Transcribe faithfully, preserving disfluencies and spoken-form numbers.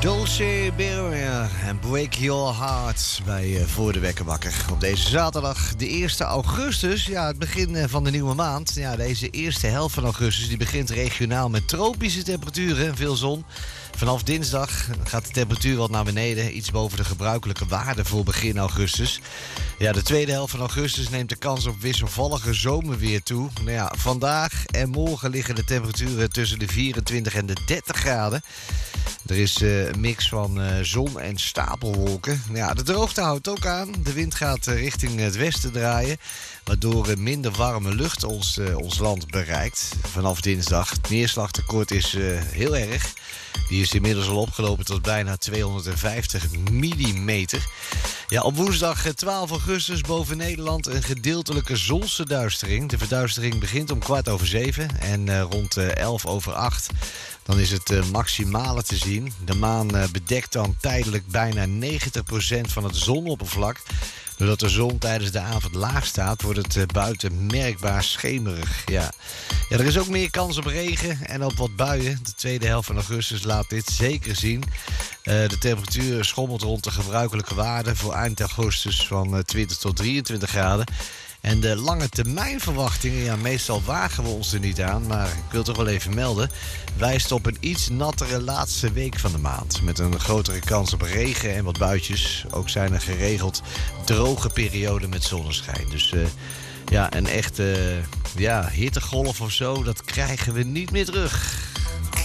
Dolce Beria en Break Your Heart bij uh, Voor de Wekker Wakker. Op deze zaterdag, de eerste augustus, ja, het begin uh, van de nieuwe maand. Ja, deze eerste helft van augustus die begint regionaal met tropische temperaturen en veel zon. Vanaf dinsdag gaat de temperatuur wat naar beneden, iets boven de gebruikelijke waarde voor begin augustus. Ja, de tweede helft van augustus neemt de kans op wisselvallige zomerweer toe. Nou ja, vandaag en morgen liggen de temperaturen tussen de vierentwintig en de dertig graden. Er is uh, een mix van uh, zon en stapelwolken. Ja, de droogte houdt ook aan. De wind gaat uh, richting het westen draaien, waardoor uh, minder warme lucht ons, uh, ons land bereikt. Vanaf dinsdag. Het neerslagtekort is uh, heel erg. Die is inmiddels al opgelopen tot bijna tweehonderdvijftig millimeter. Ja, op woensdag twaalf augustus boven Nederland een gedeeltelijke zonsverduistering. De verduistering begint om kwart over zeven en uh, rond uh, elf over acht. Dan is het uh, maximale te zien. De maan uh, bedekt dan tijdelijk bijna negentig procent van het zonoppervlak. Doordat de zon tijdens de avond laag staat, wordt het uh, buiten merkbaar schemerig. Ja. Ja, er is ook meer kans op regen en op wat buien. De tweede helft van augustus laat dit zeker zien. Uh, de temperatuur schommelt rond de gebruikelijke waarde voor eind augustus van uh, twintig tot drieëntwintig graden. En de lange termijnverwachtingen, ja, meestal wagen we ons er niet aan, maar ik wil toch wel even melden, wijst op een iets nattere laatste week van de maand. Met een grotere kans op regen en wat buitjes. Ook zijn er geregeld droge perioden met zonneschijn. Dus uh, ja, een echte uh, ja, hittegolf of zo, dat krijgen we niet meer terug.